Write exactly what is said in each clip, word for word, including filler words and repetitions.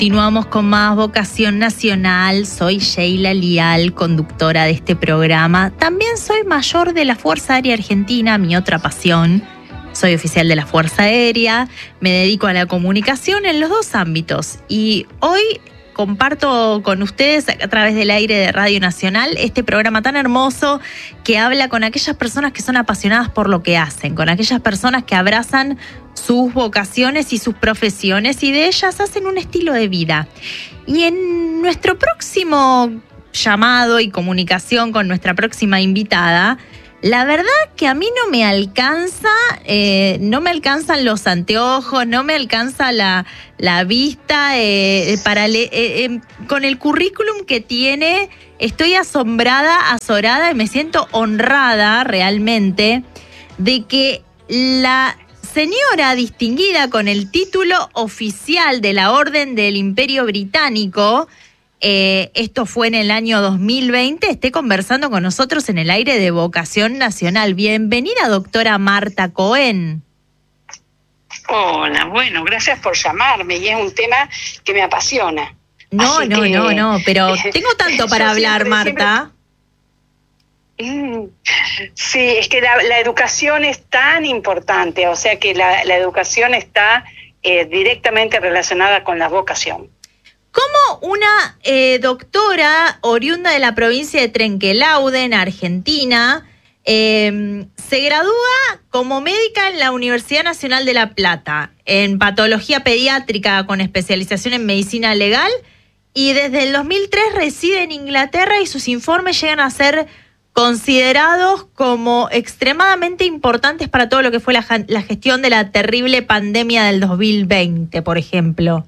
Continuamos con más Vocación Nacional. Soy Sheila Lial, conductora de este programa. También soy mayor de la Fuerza Aérea Argentina, mi otra pasión. Soy oficial de la Fuerza Aérea, me dedico a la comunicación en los dos ámbitos. Y hoy comparto con ustedes a través del aire de Radio Nacional este programa tan hermoso que habla con aquellas personas que son apasionadas por lo que hacen, con aquellas personas que abrazan sus vocaciones y sus profesiones y de ellas hacen un estilo de vida. Y en nuestro próximo llamado y comunicación con nuestra próxima invitada, la verdad que a mí no me alcanza, eh, no me alcanzan los anteojos, no me alcanza la, la vista eh, para le, eh, eh, con el currículum que tiene. Estoy asombrada, azorada y me siento honrada realmente de que la señora distinguida con el título oficial de la Orden del Imperio Británico, eh, esto fue en el año dos mil veinte, esté conversando con nosotros en el aire de Vocación Nacional. Bienvenida, doctora Marta Cohen. Hola, bueno, gracias por llamarme y es un tema que me apasiona. No, Así no, que, no, no, pero tengo tanto para hablar, siempre, Marta. Siempre... Sí, es que la, la educación es tan importante, o sea que la, la educación está eh, directamente relacionada con la vocación. ¿Cómo una eh, doctora oriunda de la provincia de Trenquelaude, en Argentina, eh, se gradúa como médica en la Universidad Nacional de La Plata, en patología pediátrica con especialización en medicina legal, y desde el dos mil tres reside en Inglaterra y sus informes llegan a ser considerados como extremadamente importantes para todo lo que fue la, la gestión de la terrible pandemia del dos mil veinte, por ejemplo?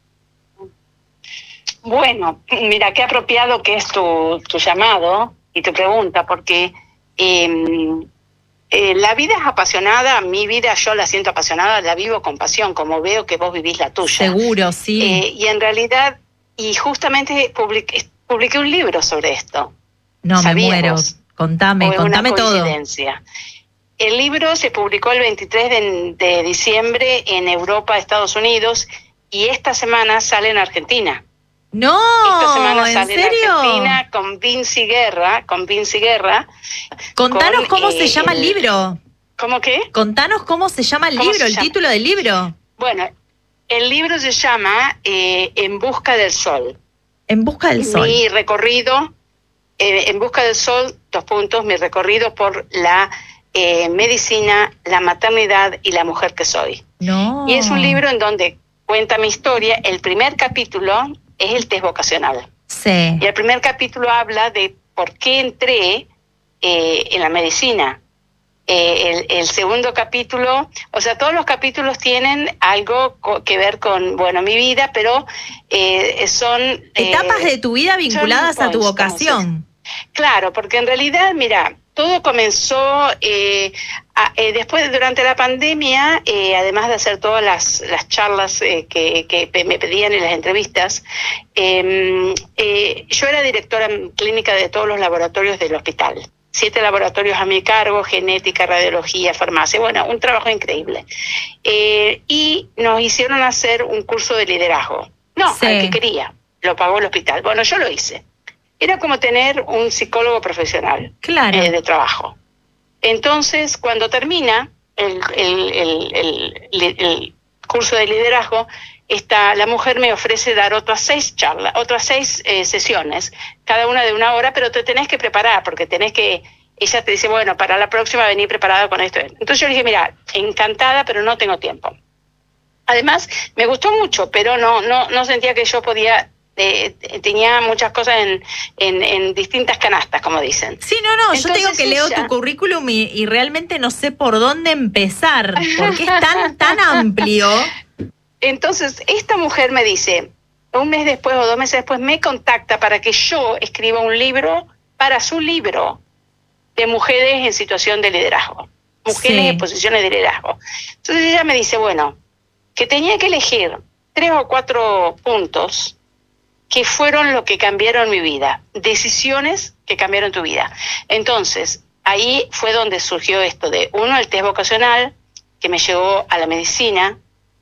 Bueno, mira, qué apropiado que es tu, tu llamado y tu pregunta, porque eh, eh, la vida es apasionada, mi vida yo la siento apasionada, la vivo con pasión, como veo que vos vivís la tuya. Seguro, sí. Eh, y en realidad, y justamente publiqué, publiqué un libro sobre esto. No, me muero. Vos? Contame, contame todo. El libro se publicó el veintitrés de, de diciembre en Europa, Estados Unidos, y esta semana sale en Argentina. No, esta semana ¿en sale serio? En Argentina con Vinci Guerra, con Vinci Guerra. Contanos con, cómo eh, se llama el, el libro. ¿Cómo qué? Contanos cómo se llama el libro, el llama? título del libro. Bueno, el libro se llama eh, En Busca del Sol. En Busca del Sol. Mi recorrido, eh, En Busca del Sol, dos puntos, mi recorrido por la eh, medicina, la maternidad y la mujer que soy. No. Y es un libro en donde cuenta mi historia. El primer capítulo es el test vocacional. Sí. Y el primer capítulo habla de por qué entré eh, en la medicina. Eh, el, el segundo capítulo, o sea, todos los capítulos tienen algo co- que ver con, bueno, mi vida, pero eh, son... Etapas eh, de tu vida vinculadas a tu vocación. Claro, porque en realidad, mira, todo comenzó eh, a, eh, después, durante la pandemia, eh, además de hacer todas las, las charlas eh, que, que me pedían en las entrevistas, eh, eh, yo era directora clínica de todos los laboratorios del hospital. Siete laboratorios a mi cargo, genética, radiología, farmacia, bueno, un trabajo increíble. Eh, y nos hicieron hacer un curso de liderazgo. No, sí. al que quería, lo pagó el hospital. Bueno, yo lo hice. Era como tener un psicólogo profesional claro. eh, de trabajo. Entonces, cuando termina el, el, el, el, el, el curso de liderazgo, esta, la mujer me ofrece dar otras seis charlas, otras seis eh, sesiones, cada una de una hora, pero te tenés que preparar, porque tenés que, ella te dice, bueno, para la próxima vení preparada con esto. Entonces yo le dije, mira, encantada, pero no tengo tiempo. Además, me gustó mucho, pero no, no, no sentía que yo podía... Eh, tenía muchas cosas en, en, en distintas canastas, como dicen. Sí, no, no, Entonces, yo te digo que leo ella... tu currículum y, y realmente no sé por dónde empezar, porque es tan, tan amplio. Entonces, esta mujer me dice, un mes después o dos meses después, me contacta para que yo escriba un libro para su libro de mujeres en situación de liderazgo, mujeres sí. en posiciones de liderazgo. Entonces ella me dice, bueno, que tenía que elegir tres o cuatro puntos que fueron lo que cambiaron mi vida, decisiones que cambiaron tu vida. Entonces, ahí fue donde surgió esto de, uno, el test vocacional, que me llevó a la medicina,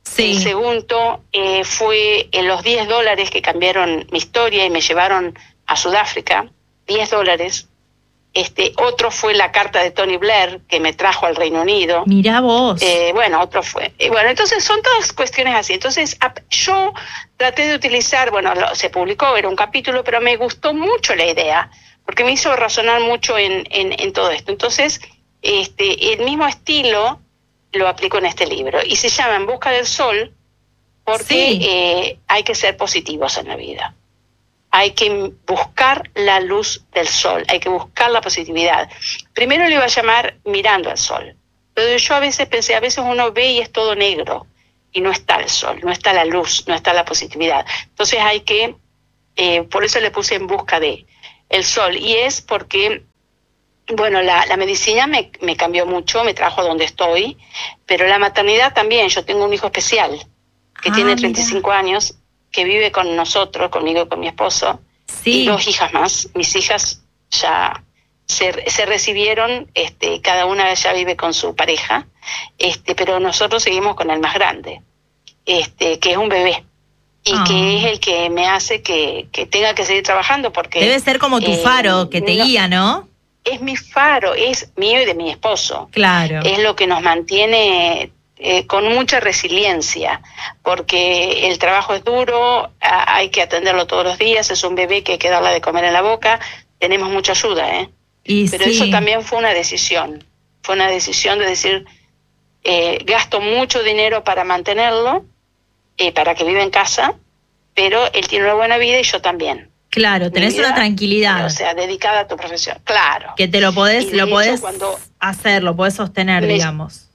Sí. El segundo eh, fue en los diez dólares que cambiaron mi historia y me llevaron a Sudáfrica, diez dólares. Este, otro fue la carta de Tony Blair, que me trajo al Reino Unido. Mirá vos. Eh, bueno, otro fue. Eh, bueno, entonces son todas cuestiones así. Entonces ap- yo traté de utilizar, bueno, lo, se publicó, era un capítulo, pero me gustó mucho la idea, porque me hizo razonar mucho en, en, en todo esto. Entonces, este, el mismo estilo lo aplico en este libro y se llama En busca del sol, porque Sí. eh, hay que ser positivos en la vida. Hay que buscar la luz del sol, hay que buscar la positividad. Primero le iba a llamar Mirando al sol, pero yo a veces pensé, a veces uno ve y es todo negro y no está el sol, no está la luz, no está la positividad. Entonces hay que, eh, por eso le puse En busca de el sol, y es porque, bueno, la, la medicina me, me cambió mucho, me trajo a donde estoy, pero la maternidad también. Yo tengo un hijo especial que Ah, tiene mira. treinta y cinco años, que vive con nosotros, conmigo y con mi esposo, Sí. y dos hijas más. Mis hijas ya se, se recibieron, este, cada una ya vive con su pareja, este, pero nosotros seguimos con el más grande, este, que es un bebé, y Ah. que es el que me hace que, que tenga que seguir trabajando, porque Debe ser como tu eh, faro que te no- guía, ¿no? es mi faro, es mío y de mi esposo. Claro. Es lo que nos mantiene eh, con mucha resiliencia, porque el trabajo es duro, a, hay que atenderlo todos los días, es un bebé que hay que darle de comer en la boca, tenemos mucha ayuda, ¿eh? Y Pero sí. eso también fue una decisión, fue una decisión de decir, eh, gasto mucho dinero para mantenerlo, eh, para que viva en casa, pero él tiene una buena vida y yo también. Claro, tenés Mi vida, una tranquilidad. O sea, dedicada a tu profesión, claro. Que te lo podés, Y de lo hecho, podés cuando- hacer, lo podés sostener, Me- digamos.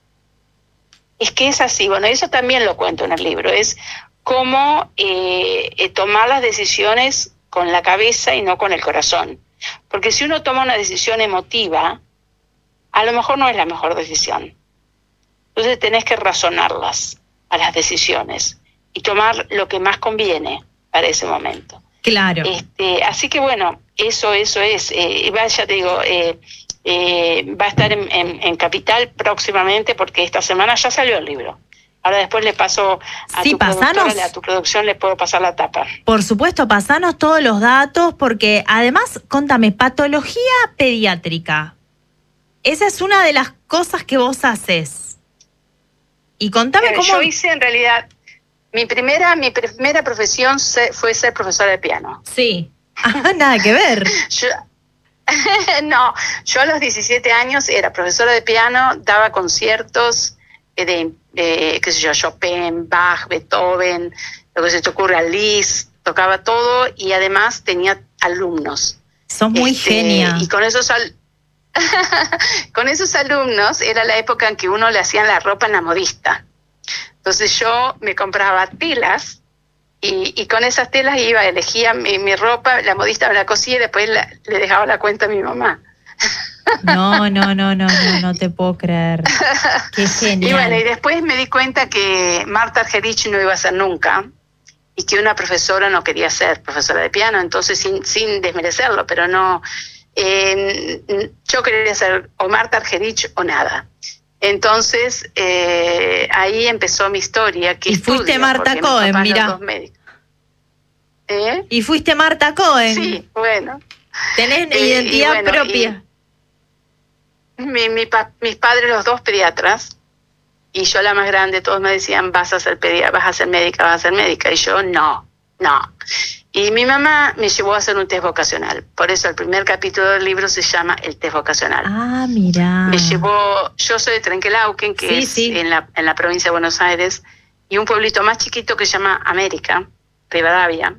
Es que es así, bueno, eso también lo cuento en el libro, es cómo eh, eh, tomar las decisiones con la cabeza y no con el corazón. Porque si uno toma una decisión emotiva, a lo mejor no es la mejor decisión. Entonces tenés que razonarlas a las decisiones y tomar lo que más conviene para ese momento. Claro. Este, así que bueno, eso, eso es. Eh, va, ya te digo, eh, eh, va a estar en, en, en Capital próximamente, porque esta semana ya salió el libro. Ahora después le paso a Sí, tu pasanos. productora, a tu producción le puedo pasar la tapa. Por supuesto, pasanos todos los datos, porque además, contame, patología pediátrica. Esa es una de las cosas que vos haces. Y contame Eh, cómo... Yo hice en realidad, mi primera, mi primera profesión se, fue ser profesora de piano. Sí. Ah, nada que ver. Yo, no, yo a los diecisiete años era profesora de piano, daba conciertos de, de, qué sé yo, Chopin, Bach, Beethoven, lo que se te ocurra, Liszt, tocaba todo, y además tenía alumnos. Sos muy Este, genia. Y con esos, al- con esos alumnos era la época en que uno le hacían la ropa en la modista. Entonces yo me compraba telas y, y con esas telas iba, elegía mi, mi ropa, la modista me la cosía y después la- le dejaba la cuenta a mi mamá. No, no, no, no, no, no te puedo creer. Qué genial. Y bueno, y después me di cuenta que Marta Argerich no iba a ser nunca y que una profesora no quería ser profesora de piano, entonces sin, sin desmerecerlo, pero no, eh, yo quería ser o Marta Argerich o nada. Entonces eh, ahí empezó mi historia. Que Y fuiste estudio, Marta porque mis Cohen, papás, los mirá. dos médicos. ¿Eh? Y fuiste Marta Cohen. Sí, bueno. Tenés Eh, y identidad bueno, propia. Mi, mi pa- mis padres, los dos pediatras, y yo la más grande, todos me decían, vas a ser pedia- vas a ser médica, vas a ser médica, y yo no, no. Y mi mamá me llevó a hacer un test vocacional, por eso el primer capítulo del libro se llama El test vocacional. Ah, mirá. Me llevó, yo soy de Trenquelauquen, que Sí, es sí. En, la, en la provincia de Buenos Aires, y un pueblito más chiquito que se llama América, Rivadavia.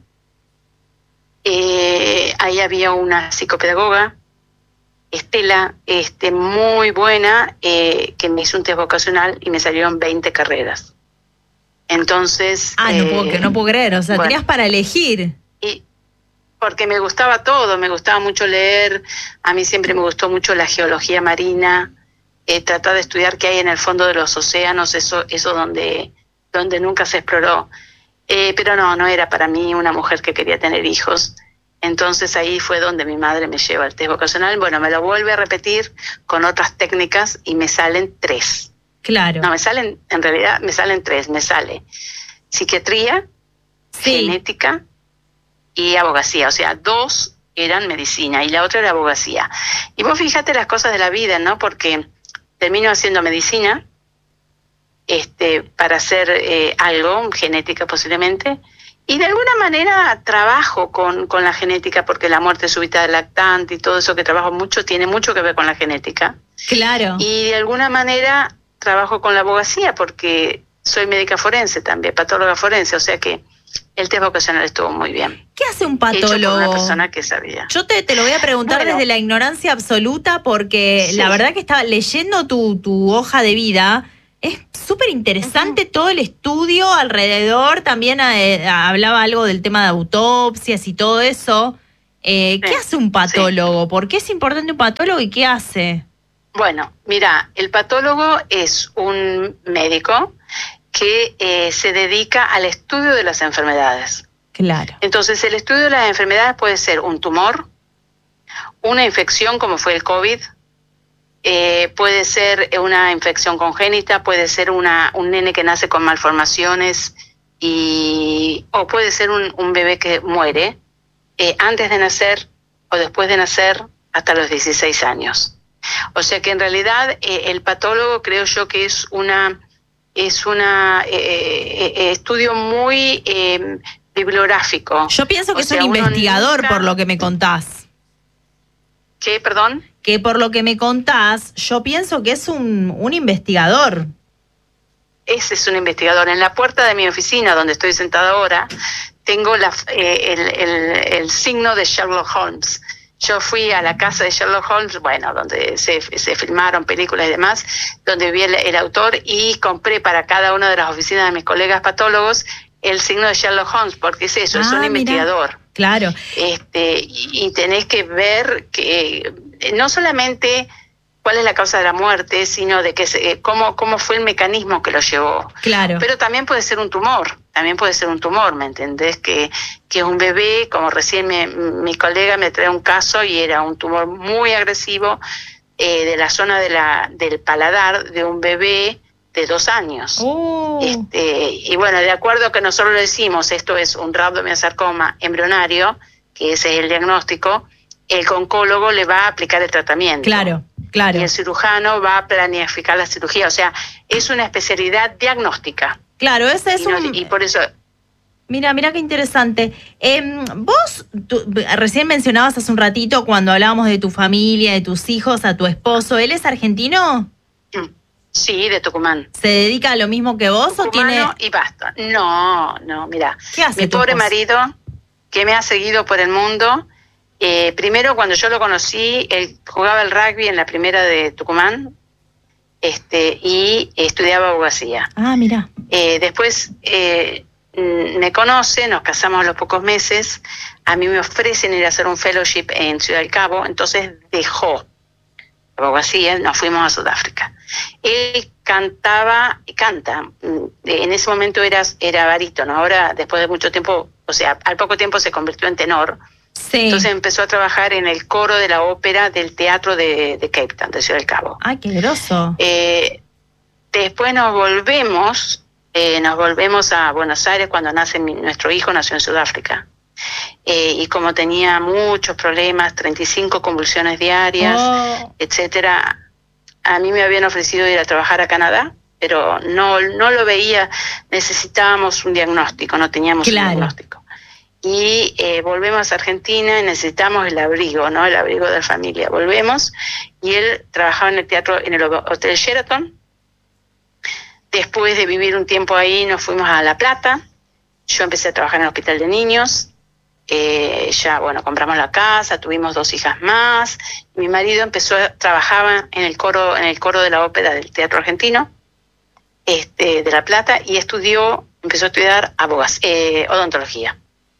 Eh, ahí había una psicopedagoga, Estela, este, muy buena, eh, que me hizo un test vocacional y me salieron veinte carreras. Entonces... Ah, no, eh, puedo, que no puedo creer. O sea, bueno. tenías para elegir. Y porque me gustaba todo, me gustaba mucho leer, a mí siempre me gustó mucho la geología marina, eh, tratar de estudiar qué hay en el fondo de los océanos, eso, eso donde, donde nunca se exploró. Eh, pero no, no era para mí una mujer que quería tener hijos. Entonces ahí fue donde mi madre me lleva al test vocacional. Bueno, me lo vuelve a repetir con otras técnicas y me salen tres. Claro. No, me salen, en realidad me salen tres. Me sale psiquiatría, sí. genética y abogacía. O sea, dos eran medicina y la otra era abogacía. Y vos fíjate las cosas de la vida, ¿no? Porque termino haciendo medicina este, para hacer eh, algo, genética posiblemente, y de alguna manera trabajo con, con la genética, porque la muerte súbita del lactante y todo eso que trabajo mucho tiene mucho que ver con la genética. Claro. Y de alguna manera trabajo con la abogacía porque soy médica forense también, patóloga forense, o sea que el test vocacional estuvo muy bien. ¿Qué hace un patólogo? Hecho por una persona que sabía. Yo te, te lo voy a preguntar bueno, desde la ignorancia absoluta porque sí. La verdad que estaba leyendo tu, tu hoja de vida. Es súper interesante uh-huh. todo el estudio alrededor. También eh, hablaba algo del tema de autopsias y todo eso. Eh, sí. ¿Qué hace un patólogo? Sí. ¿Por qué es importante un patólogo y qué hace? Bueno, mira, el patólogo es un médico que eh, se dedica al estudio de las enfermedades. Claro. Entonces, el estudio de las enfermedades puede ser un tumor, una infección como fue el COVID, eh, puede ser una infección congénita, puede ser una, un nene que nace con malformaciones, y, o puede ser un, un bebé que muere eh, antes de nacer o después de nacer hasta los dieciséis años. O sea que en realidad eh, el patólogo creo yo que es una es una eh, eh, estudio muy eh, bibliográfico. Yo pienso que o es sea, un investigador nunca... por lo que me contás. ¿Qué, perdón? Que por lo que me contás, yo pienso que es un, un investigador. Ese es un investigador. En la puerta de mi oficina, donde estoy sentada ahora, tengo la, eh, el, el, el signo de Sherlock Holmes. Yo fui a la casa de Sherlock Holmes, bueno, donde se, se filmaron películas y demás, donde vi el, el autor y compré para cada una de las oficinas de mis colegas patólogos el signo de Sherlock Holmes, porque es eso, ah, es un mira. investigador. Claro. Este, y, y tenés que ver que no solamente cuál es la causa de la muerte, sino de que se, cómo, cómo fue el mecanismo que lo llevó. Claro. Pero también puede ser un tumor, también puede ser un tumor, ¿me entendés? Que, que un bebé, como recién me, mi colega me trae un caso y era un tumor muy agresivo eh, de la zona de la, del paladar de un bebé de dos años. Oh. Este, y bueno, de acuerdo a que nosotros le decimos, esto es un rhabdomyosarcoma embrionario, que ese es el diagnóstico, el oncólogo le va a aplicar el tratamiento. Claro, claro. Y el cirujano va a planificar la cirugía. O sea, es una especialidad diagnóstica. Claro, ese es y no, un... Y por eso... Mira, mira qué interesante. Eh, vos tú, recién mencionabas hace un ratito cuando hablábamos de tu familia, de tus hijos, a tu esposo. ¿Él es argentino? Sí, de Tucumán. ¿Se dedica a lo mismo que vos Tucumano o tiene...? y basta. No, no, mira. ¿Qué hace mi pobre esposo? marido, que me ha seguido por el mundo... Eh, primero, cuando yo lo conocí, él jugaba el rugby en la primera de Tucumán este, y estudiaba abogacía. Ah, mira. Eh, después eh, me conoce, nos casamos a los pocos meses, a mí me ofrecen ir a hacer un fellowship en Ciudad del Cabo, entonces dejó la abogacía, nos fuimos a Sudáfrica. Él cantaba, canta, en ese momento era, era barítono, ahora después de mucho tiempo, o sea, al poco tiempo se convirtió en tenor. Sí. Entonces empezó a trabajar en el coro de la ópera del teatro de, de Cape Town, de Ciudad del Cabo. ¡Ay, qué groso! Eh, después nos volvemos, eh, nos volvemos a Buenos Aires cuando nace mi, nuestro hijo, nació en Sudáfrica. Eh, y como tenía muchos problemas, treinta y cinco convulsiones diarias, oh. etcétera, a mí me habían ofrecido ir a trabajar a Canadá, pero no, no lo veía, necesitábamos un diagnóstico, no teníamos claro. un diagnóstico. Y eh, volvemos a Argentina y necesitamos el abrigo, ¿no? El abrigo de la familia. Volvemos y él trabajaba en el teatro, en el Hotel Sheraton. Después de vivir un tiempo ahí nos fuimos a La Plata. Yo empecé a trabajar en el Hospital de Niños. Eh, ya, bueno, compramos la casa, tuvimos dos hijas más. Mi marido empezó a trabajar en el coro, en el coro de la ópera del Teatro Argentino este, de La Plata y estudió, empezó a estudiar abogacía, eh, odontología.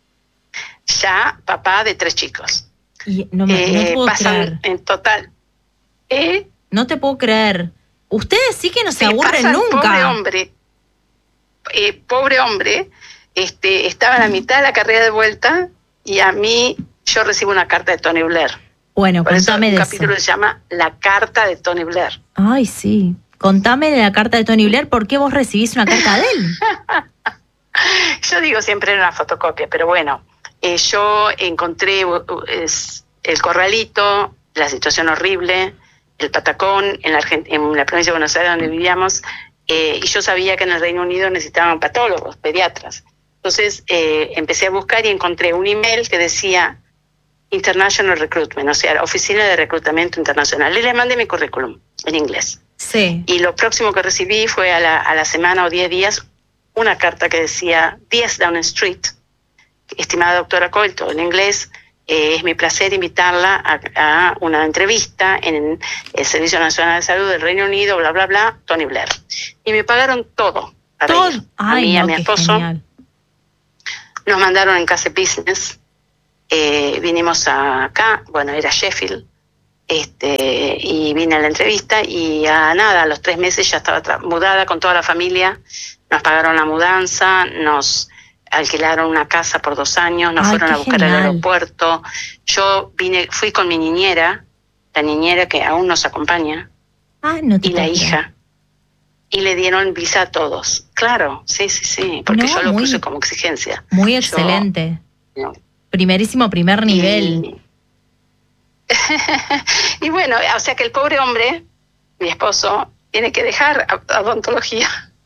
Ya papá de tres chicos. Y no me no eh, puedo pasan creer. En total. ¿Eh? No te puedo creer. Ustedes sí que no se sí, aburren nunca. Pobre hombre. Eh, pobre hombre. Este, estaba en la mitad de la carrera de vuelta y a mí yo recibo una carta de Tony Blair. Bueno, por eso contame un de capítulo eso. Se llama La Carta de Tony Blair. Ay, sí. Contame de la carta de Tony Blair, ¿por qué vos recibís una carta de él? Yo digo siempre en una fotocopia, pero bueno, eh, yo encontré uh, es, el corralito, la situación horrible, el patacón en la, Argent- en la provincia de Buenos Aires donde vivíamos, eh, y yo sabía que en el Reino Unido necesitaban patólogos, pediatras. Entonces eh, empecé a buscar y encontré un email que decía International Recruitment, o sea, Oficina de Reclutamiento Internacional. Y le mandé mi currículum en inglés. Sí. Y lo próximo que recibí fue a la, a la semana o diez días una carta que decía diez Downing Street, estimada doctora Coelho, en inglés, eh, es mi placer invitarla a, a una entrevista en el Servicio Nacional de Salud del Reino Unido, bla, bla, bla, Tony Blair. Y me pagaron todo para Todo. ir. Ay, a mí y a no, mi qué esposo. genial. Nos mandaron en Casa Business, eh, vinimos a acá, bueno, era Sheffield, este, y vine a la entrevista y a nada, a los tres meses ya estaba tra- mudada con toda la familia, nos pagaron la mudanza, nos alquilaron una casa por dos años, nos Ay, fueron qué a buscar genial. al aeropuerto. Yo vine, fui con mi niñera, la niñera que aún nos acompaña, Ah, no te y la puedo creer. hija. Y le dieron visa a todos. Claro, sí, sí, sí, porque No, yo lo muy- puse como exigencia. Muy Yo- excelente. no. Primerísimo, primer nivel. Y, y bueno, o sea que el pobre hombre, mi esposo, tiene que dejar a- odontología.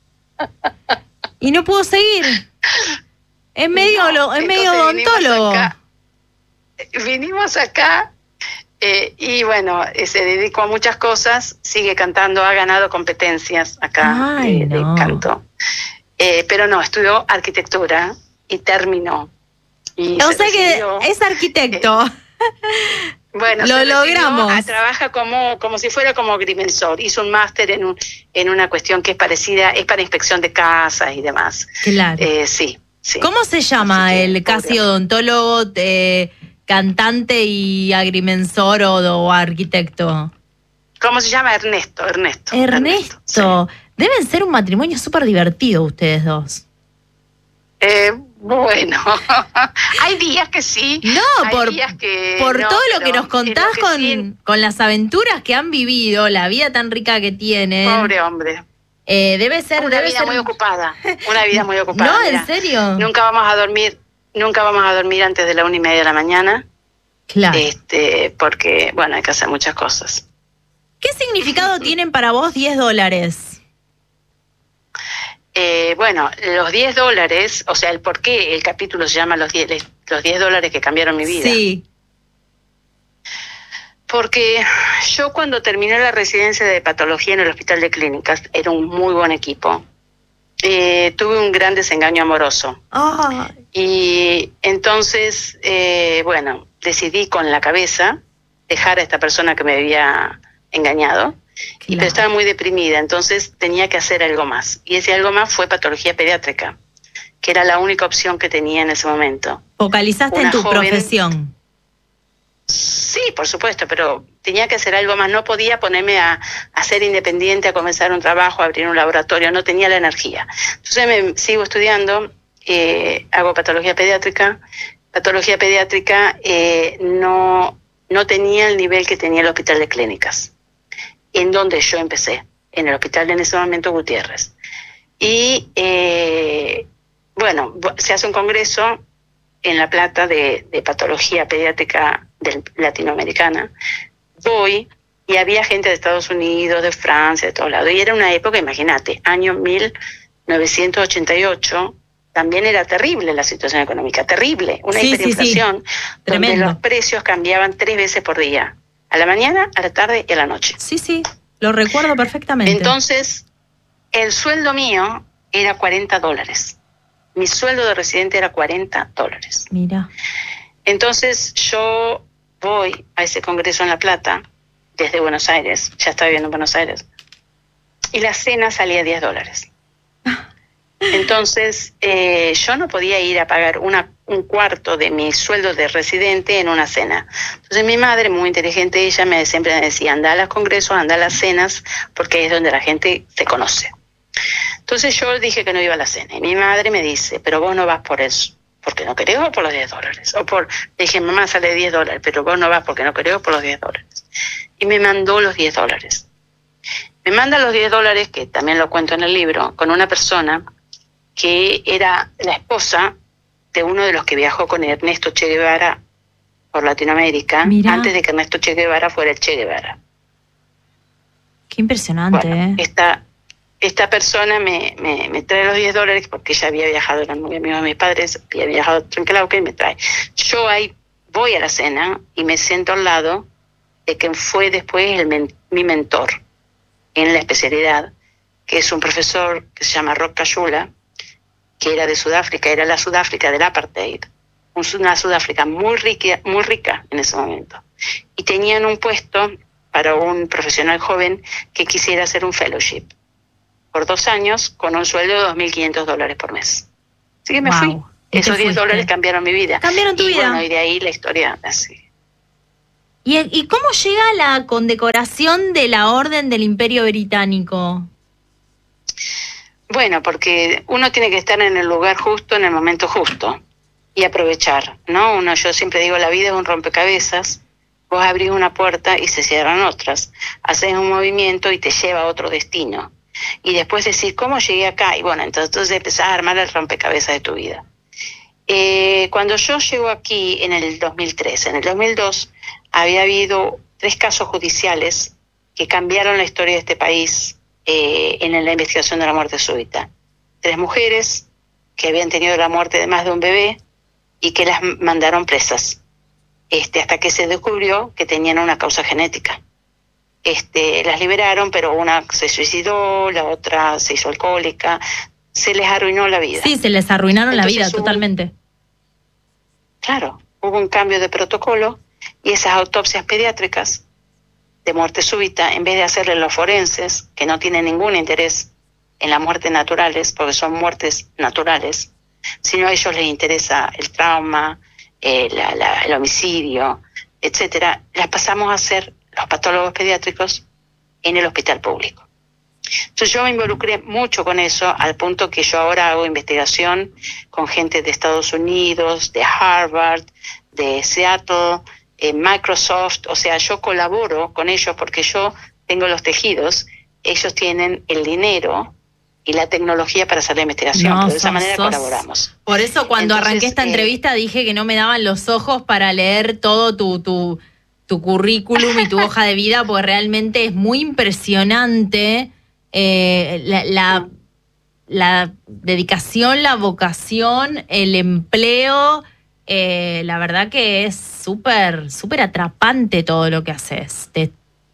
Y no pudo seguir. Es medio, No, lo, es medio entonces vinimos odontólogo. acá. Vinimos acá eh, y bueno, eh, se dedicó a muchas cosas, sigue cantando, ha ganado competencias acá Ay, de, de no. canto. Eh, pero no, estudió arquitectura y terminó. Y O se sea que recibió. es arquitecto. Bueno, Lo se recibió, logramos. a- trabaja como, como si fuera como agrimensor. Hizo un máster en, un, en una cuestión que es parecida, es para inspección de casas y demás. Claro. Eh, sí, sí. ¿Cómo se llama Así que, el casi pobre. odontólogo, eh, cantante y agrimensor o, o arquitecto? ¿Cómo se llama? Ernesto, Ernesto. Ernesto. sí. Deben ser un matrimonio súper divertido ustedes dos. Eh, bueno, hay días que sí. No, hay por, días que por no, todo lo pero que nos es contás lo que con, sí. con las aventuras que han vivido, la vida tan rica que tienen. Pobre hombre. Eh, debe ser... Una debe vida ser... muy ocupada. Una vida muy ocupada. No, ¿en mira. serio? Nunca vamos a dormir, nunca vamos a dormir antes de la una y media de la mañana. Claro. Este, porque, bueno, hay que hacer muchas cosas. ¿Qué significado tienen para vos diez dólares? Eh, bueno, los diez dólares, o sea, el por qué el capítulo se llama los diez, los diez dólares que cambiaron mi vida. Sí. Porque yo cuando terminé la residencia de patología en el Hospital de Clínicas, era un muy buen equipo, eh, tuve un gran desengaño amoroso. Ah, Y entonces, eh, bueno, decidí con la cabeza dejar a esta persona que me había engañado. Y pero estaba muy deprimida, entonces tenía que hacer algo más. Y ese algo más fue patología pediátrica, que era la única opción que tenía en ese momento. Focalizaste Una en tu joven- profesión. Sí, por supuesto, pero tenía que hacer algo más. No podía ponerme a, a ser independiente, a comenzar un trabajo, a abrir un laboratorio. No tenía la energía. Entonces me sigo estudiando, eh, hago patología pediátrica. Patología pediátrica eh, no, no tenía el nivel que tenía el Hospital de Clínicas, en donde yo empecé, en el hospital en ese momento Gutiérrez. Y eh, bueno, se hace un congreso en La Plata de, de patología pediátrica del, latinoamericana. Voy y había gente de Estados Unidos, de Francia, de todos lados. Y era una época, imagínate, año mil novecientos ochenta y ocho, también era terrible la situación económica, terrible, una Sí, sí, hiperinflación, sí. donde Tremendo. los precios cambiaban tres veces por día. A la mañana, a la tarde y a la noche. Sí, sí, lo recuerdo perfectamente. Entonces, el sueldo mío era cuarenta dólares. Mi sueldo de residente era cuarenta dólares. Mira. Entonces, yo voy a ese congreso en La Plata, desde Buenos Aires, ya estaba viviendo en Buenos Aires, y la cena salía diez dólares. Entonces, eh, yo no podía ir a pagar una, un cuarto de mi sueldo de residente en una cena. Entonces, mi madre, muy inteligente, ella me siempre me decía, anda a los congresos, anda a las cenas, porque es donde la gente se conoce. Entonces, yo dije que no iba a la cena. Y mi madre me dice, pero vos no vas por eso, porque no querés, o por los diez dólares. O por, le dije, mamá, sale diez dólares, pero vos no vas porque no querés, o por los diez dólares. Y me mandó los diez dólares. Me manda los diez dólares, que también lo cuento en el libro, con una persona que era la esposa de uno de los que viajó con Ernesto Che Guevara por Latinoamérica, Mirá. antes de que Ernesto Che Guevara fuera el Che Guevara. Qué impresionante, bueno, ¿eh? Esta, esta persona me, me, me trae los diez dólares porque ella había viajado, eran muy amigos de mis padres, había viajado a Trenquelauquen y me trae. Yo ahí voy a la cena y me siento al lado de quien fue después el men, mi mentor en la especialidad, que es un profesor que se llama Roch Kayula, que era de Sudáfrica, era la Sudáfrica del apartheid, una Sudáfrica muy rica, muy rica en ese momento. Y tenían un puesto para un profesional joven que quisiera hacer un fellowship por dos años con un sueldo de dos mil quinientos dólares por mes. Así que me wow. fui. Esos diez dólares cambiaron mi vida. Cambiaron tu y vida. Bueno, y de ahí la historia así. ¿Y, ¿Y cómo llega la condecoración de la Orden del Imperio Británico? Bueno, porque uno tiene que estar en el lugar justo, en el momento justo, y aprovechar, ¿no? Uno, yo siempre digo, la vida es un rompecabezas, vos abrís una puerta y se cierran otras, haces un movimiento y te lleva a otro destino. Y después decís, ¿cómo llegué acá? Y bueno, entonces, entonces empezás a armar el rompecabezas de tu vida. Eh, cuando yo llego aquí en el dos mil tres, en el dos mil dos había habido tres casos judiciales que cambiaron la historia de este país eh, en la investigación de la muerte súbita. Tres mujeres que habían tenido la muerte de más de un bebé y que las mandaron presas, este, hasta que se descubrió que tenían una causa genética. Este, las liberaron, pero una se suicidó, la otra se hizo alcohólica, se les arruinó la vida. Sí, se les arruinaron Entonces, la vida, hubo, totalmente. Claro, hubo un cambio de protocolo y esas autopsias pediátricas de muerte súbita, en vez de hacerle los forenses, que no tienen ningún interés en las muertes naturales, porque son muertes naturales, sino a ellos les interesa el trauma, eh, la, la, el homicidio, etcétera, las pasamos a hacer los patólogos pediátricos en el hospital público. Entonces yo me involucré mucho con eso, al punto que yo ahora hago investigación con gente de Estados Unidos, de Harvard, de Seattle, eh, Microsoft, o sea, yo colaboro con ellos porque yo tengo los tejidos, ellos tienen el dinero y la tecnología para hacer la investigación, no, pero de esa sos, manera sos... colaboramos. Por eso cuando Entonces, arranqué esta eh... entrevista dije que no me daban los ojos para leer todo tu... tu... tu currículum y tu hoja de vida, porque realmente es muy impresionante eh, la, la, la dedicación, la vocación, el empleo. Eh, la verdad que es súper, súper atrapante todo lo que haces. Te,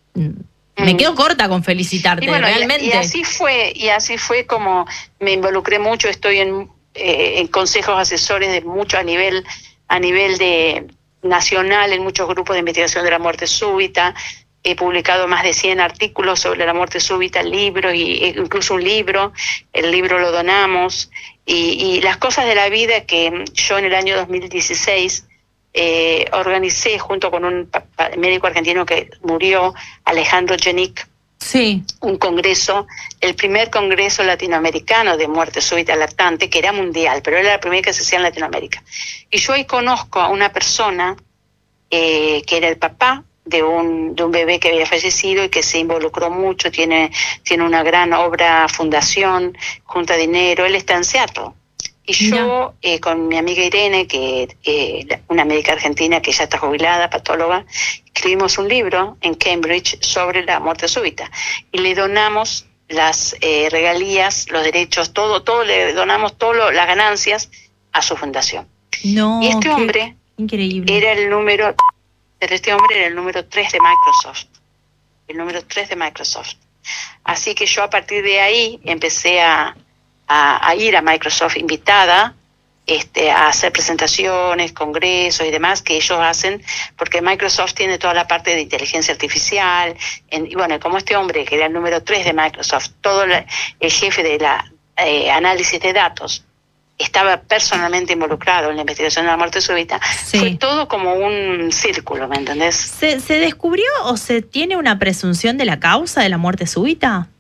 me quedo corta con felicitarte, y bueno, realmente. Y, y así fue, y así fue como me involucré mucho. Estoy en, eh, en consejos asesores de mucho a nivel, a nivel de nacional en muchos grupos de investigación de la muerte súbita. He publicado más de cien artículos sobre la muerte súbita, libros, y incluso un libro. El libro lo donamos. Y, y las cosas de la vida que yo en el año dos mil dieciséis eh, organicé junto con un médico argentino que murió, Alejandro Genic, sí. un congreso, el primer congreso latinoamericano de muerte súbita lactante, que era mundial, pero era la primera que se hacía en Latinoamérica. Y yo ahí conozco a una persona eh, que era el papá de un, de un bebé que había fallecido y que se involucró mucho, tiene, tiene una gran obra, fundación, junta dinero, él está en Seattle. Y yo, eh, con mi amiga Irene, que eh, una médica argentina que ya está jubilada, patóloga, escribimos un libro en Cambridge sobre la muerte súbita. Y le donamos las eh, regalías, los derechos, todo, todo le donamos todas las ganancias a su fundación. No, y este hombre increíble. era el número, este hombre era el número tres de Microsoft. El número tres de Microsoft. Así que yo a partir de ahí empecé a... A, a ir a Microsoft invitada este, a hacer presentaciones, congresos y demás que ellos hacen, porque Microsoft tiene toda la parte de inteligencia artificial, en, y bueno, como este hombre que era el número tres de Microsoft, todo la, el jefe de la eh, análisis de datos, estaba personalmente involucrado en la investigación de la muerte súbita, sí. Fue todo como un círculo, ¿me entendés? ¿Se, ¿Se descubrió o se tiene una presunción de la causa de la muerte súbita?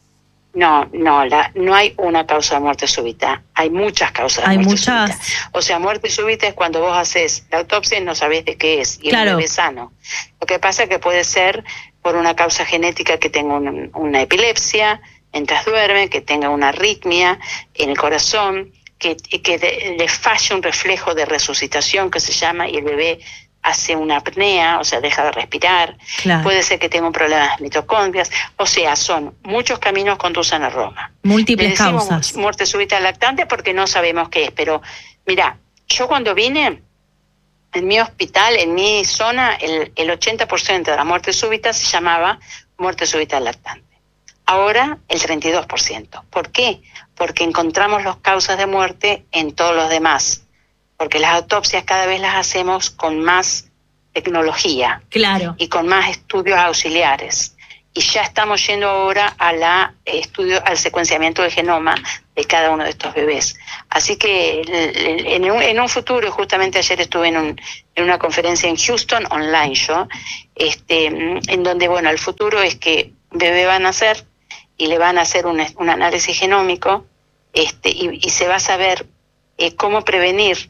No, no, la, no hay una causa de muerte súbita, hay muchas causas de hay muerte muchas. súbita. O sea, muerte súbita es cuando vos haces la autopsia y no sabés de qué es, y claro. El bebé sano. Lo que pasa es que puede ser por una causa genética que tenga un, una epilepsia mientras duerme, que tenga una arritmia en el corazón, que, que de, le falle un reflejo de resucitación que se llama, y el bebé hace una apnea, o sea, deja de respirar. Claro. Puede ser que tenga un problema de mitocondrias. O sea, son muchos caminos conducen a Roma. Múltiples causas. Muerte súbita lactante porque no sabemos qué es. Pero, mira, yo cuando vine, en mi hospital, en mi zona, el, el ochenta por ciento de la muerte súbita se llamaba muerte súbita lactante. Ahora, el treinta y dos por ciento. ¿Por qué? Porque encontramos las causas de muerte en todos los demás. Porque las autopsias cada vez las hacemos con más tecnología. Claro. Y con más estudios auxiliares. Y ya estamos yendo ahora a la estudio, al secuenciamiento del genoma de cada uno de estos bebés. Así que en un, en un futuro, justamente ayer estuve en, un, en una conferencia en Houston, online yo, este, en donde, bueno, el futuro es que un bebé va a nacer y le van a hacer un, un análisis genómico este, y, y se va a saber eh, cómo prevenir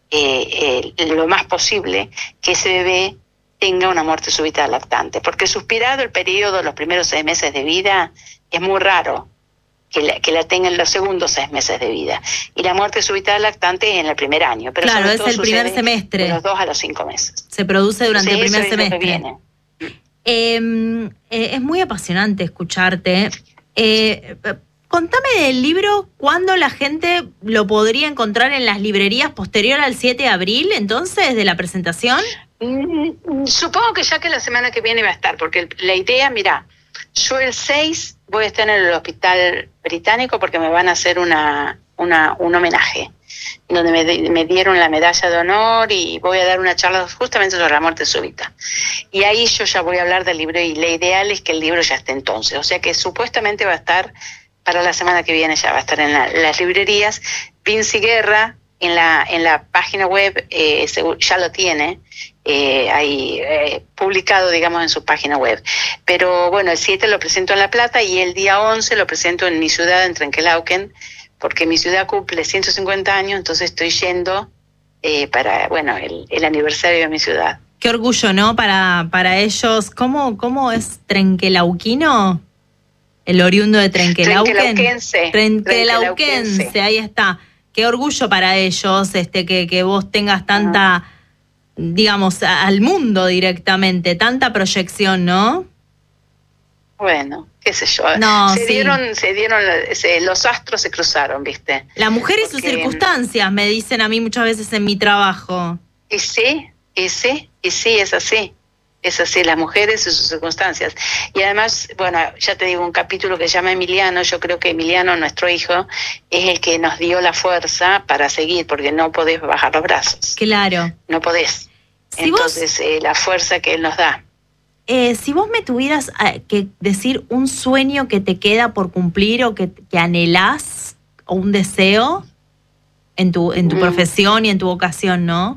Eh, eh, lo más posible que ese bebé tenga una muerte súbita lactante, porque suspirado el periodo, los primeros seis meses de vida, es muy raro que la, que la tenga en los segundos seis meses de vida, y la muerte súbita lactante es en el primer año, pero claro, es el primer semestre, de los dos a los cinco meses. Se produce durante Entonces, el primer semestre. Es, lo que viene. Eh, eh, es muy apasionante escucharte. Eh, Contame del libro, ¿cuándo la gente lo podría encontrar en las librerías posterior al siete de abril, entonces, de la presentación? Mm, supongo que ya que la semana que viene va a estar, porque la idea, mira, yo el seis voy a estar en el Hospital Británico porque me van a hacer una, una un homenaje, donde me, me dieron la medalla de honor y voy a dar una charla justamente sobre la muerte súbita. Y ahí yo ya voy a hablar del libro y la ideal es que el libro ya esté entonces, o sea que supuestamente va a estar... Para la semana que viene ya va a estar en la, las librerías. Vinci Guerra en la en la página web eh, ya lo tiene eh, ahí eh, publicado, digamos, en su página web. Pero bueno, el siete lo presento en La Plata y el día once lo presento en mi ciudad, en Trenquelauquen, porque mi ciudad cumple ciento cincuenta años, entonces estoy yendo eh, para, bueno, el, el aniversario de mi ciudad. Qué orgullo, ¿no? Para, para ellos. ¿Cómo, cómo es trenquelauquino? El oriundo de Trenquelauquen. Trenquelauquense. Trenquelauquense, ahí está. Qué orgullo para ellos este que, que vos tengas tanta, uh-huh. digamos, al mundo directamente, tanta proyección, ¿no? Bueno, qué sé yo. No, se sí. dieron, se dieron, se, los astros se cruzaron, ¿viste? La mujer y Porque, sus circunstancias, me dicen a mí muchas veces en mi trabajo. Y sí, y sí, y sí, es así. Es así, las mujeres y sus circunstancias. Y además, bueno, ya te digo, un capítulo que se llama Emiliano, yo creo que Emiliano, nuestro hijo, es el que nos dio la fuerza para seguir, porque no podés bajar los brazos. Claro. No podés. Si Entonces, vos, eh, la fuerza que él nos da. Eh, si vos me tuvieras eh, que decir un sueño que te queda por cumplir o que, que anhelás, o un deseo en tu, en tu mm. profesión y en tu vocación, ¿no?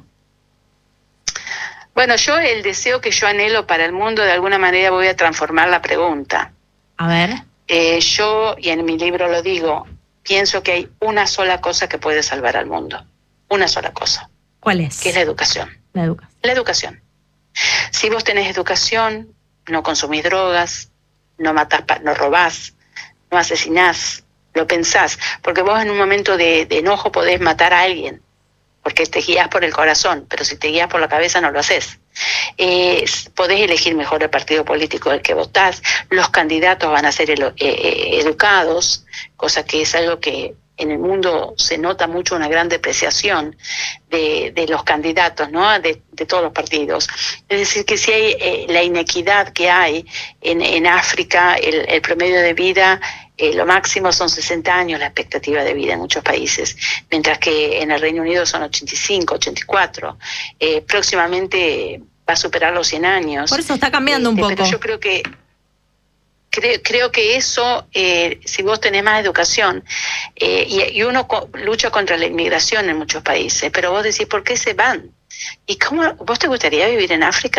Bueno, yo el deseo que yo anhelo para el mundo, de alguna manera voy a transformar la pregunta. A ver. Eh, yo, y en mi libro lo digo, pienso que hay una sola cosa que puede salvar al mundo. Una sola cosa. ¿Cuál es? Que es la educación. La educación. La educación. Si vos tenés educación, no consumís drogas, no matás, no robás, no asesinás, lo pensás. Porque vos en un momento de, de enojo podés matar a alguien. Porque te guías por el corazón, pero si te guías por la cabeza no lo haces. Eh, podés elegir mejor el partido político del que votás, los candidatos van a ser el, eh, educados, cosa que es algo que en el mundo se nota mucho, una gran depreciación de, de los candidatos, ¿no? De, de todos los partidos. Es decir, que si hay eh, la inequidad que hay en, en África, el, el promedio de vida, eh, lo máximo son sesenta años la expectativa de vida en muchos países, mientras que en el Reino Unido son ochenta y cinco, ochenta y cuatro. Eh, próximamente va a superar los cien años. Por eso está cambiando este, un poco. Pero yo creo que Creo, creo que eso, eh, si vos tenés más educación, eh, y, y uno co- lucha contra la inmigración en muchos países, pero vos decís, ¿por qué se van? ¿Y cómo vos te gustaría vivir en África?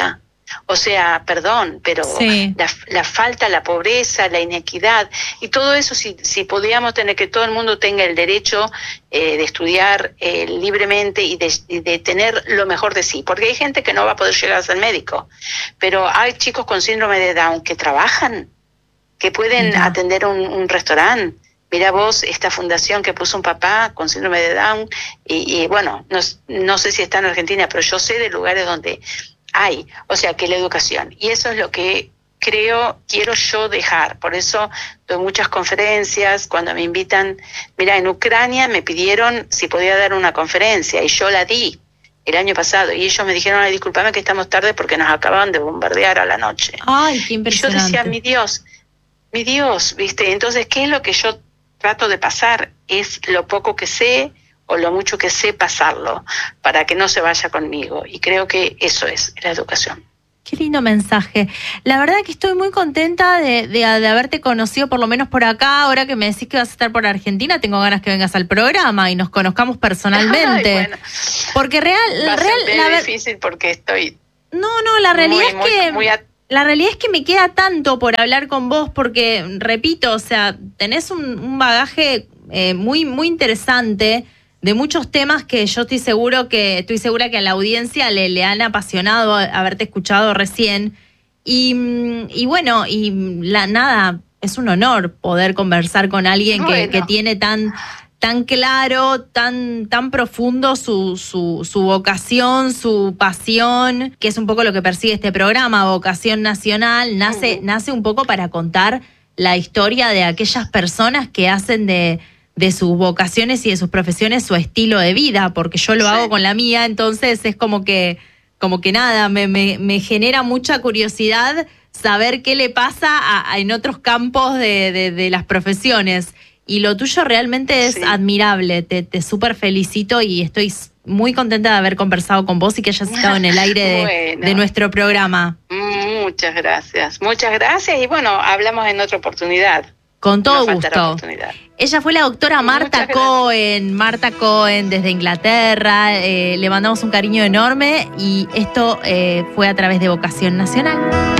O sea, perdón, pero sí. la, la falta, la pobreza, la inequidad y todo eso, si, si podíamos tener que todo el mundo tenga el derecho eh, de estudiar eh, libremente y de, y de tener lo mejor de sí, porque hay gente que no va a poder llegar a ser médico, pero hay chicos con síndrome de Down que trabajan, que pueden Mira. atender un, un restaurante. Mira vos, esta fundación que puso un papá con síndrome de Down, y, y bueno, no, no sé si está en Argentina, pero yo sé de lugares donde hay, o sea, que la educación. Y eso es lo que creo, quiero yo dejar. Por eso doy muchas conferencias, cuando me invitan. Mira, en Ucrania me pidieron si podía dar una conferencia, y yo la di el año pasado, y ellos me dijeron, ay, discúlpame que estamos tarde porque nos acaban de bombardear a la noche. Ay, qué impresionante. Y yo decía, mi Dios, mi Dios, ¿viste? Entonces, ¿qué es lo que yo trato de pasar? Es lo poco que sé o lo mucho que sé, pasarlo para que no se vaya conmigo. Y creo que eso es la educación. Qué lindo mensaje. La verdad que estoy muy contenta de, de, de haberte conocido, por lo menos por acá. Ahora que me decís que vas a estar por Argentina, tengo ganas que vengas al programa y nos conozcamos personalmente. Ay, bueno. Porque real... Va a real ser la ver... difícil porque estoy... No, no, la realidad muy, es que... Muy, muy at... La realidad es que me queda tanto por hablar con vos porque, repito, o sea, tenés un, un bagaje eh, muy, muy interesante de muchos temas que yo estoy seguro que estoy segura que a la audiencia le, le han apasionado haberte escuchado recién. Y, y bueno, y la nada, es un honor poder conversar con alguien bueno. que, que tiene tan... tan claro, tan, tan profundo su, su, su vocación, su pasión, que es un poco lo que persigue este programa, Vocación Nacional, nace, uh-huh. nace un poco para contar la historia de aquellas personas que hacen de, de sus vocaciones y de sus profesiones su estilo de vida, porque yo lo sí. hago con la mía, entonces es como que, como que nada, me, me, me genera mucha curiosidad saber qué le pasa a, a, en otros campos de, de, de las profesiones. Y lo tuyo realmente es sí. admirable, te, te súper felicito y estoy muy contenta de haber conversado con vos y que hayas estado en el aire de, bueno. de nuestro programa. Muchas gracias, muchas gracias y bueno, hablamos en otra oportunidad. Con todo gusto. Ella fue la doctora Marta Cohen, Marta Cohen desde Inglaterra, eh, le mandamos un cariño enorme y esto eh, fue a través de Vocación Nacional.